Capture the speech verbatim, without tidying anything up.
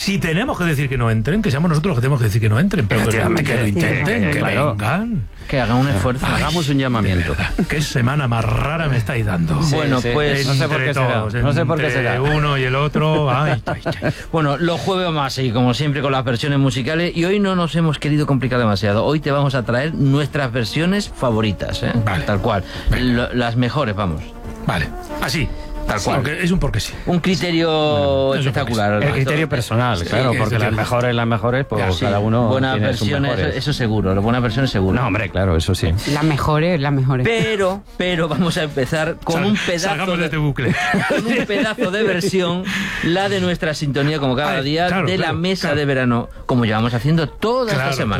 Si tenemos que decir que no entren, que seamos nosotros los que tenemos que decir que no entren, pero que, que lo intenten, que claro. vengan. Que hagan un esfuerzo. Ay, hagamos un llamamiento. Qué semana más rara me estáis dando. Sí, bueno, sí. pues no sé por qué todos, será. No sé por qué será. Uno y el otro. Ay, ay, ay. Bueno, los jueves más y como siempre con las versiones musicales, y hoy no nos hemos querido complicar demasiado. Hoy te vamos a traer nuestras versiones favoritas, ¿eh? Vale. Tal cual. Lo, las mejores, vamos. Vale, así. Tal cual. Porque es un porque sí. Un criterio Bueno, espectacular. El criterio personal, Sí, claro, sí, porque sí. las mejores, las mejores, pues Sí, cada uno buenas tiene sus versiones, mejores. eso, eso seguro, las buenas versiones seguro. No, hombre, claro, eso sí. Las mejores, las mejores. Pero, pero vamos a empezar con Sal- un pedazo salgamos de este bucle. con un pedazo de versión, la de nuestra sintonía como cada Ay, día, claro, de la claro, mesa claro. de verano, como llevamos haciendo toda Claro, esta semana.